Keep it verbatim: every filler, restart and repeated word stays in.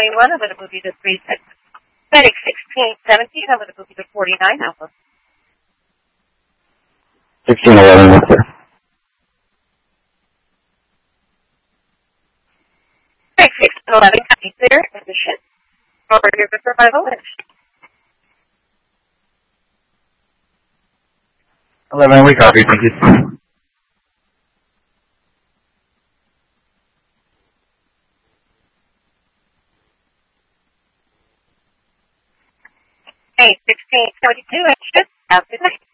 twenty-one, I'm going to move you to three six. Medic sixteen seventeen, I'm going to move you to forty-nine Alpha. sixteen eleven, yes, sir. Medic sixteen eleven, copy clear, position. Over here for survival inch. eleven, we copy, thank you. Hey, sixteen seventy-two, extra. Have a good night.